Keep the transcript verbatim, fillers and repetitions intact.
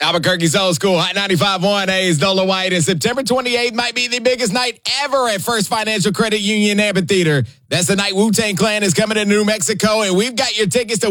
Albuquerque's Old School Hot ninety-five point one. Hey, it's Nola White, and September twenty-eighth might be the biggest night ever at First Financial Credit Union Amphitheater. That's the night Wu-Tang Clan is coming to New Mexico, and we've got your tickets to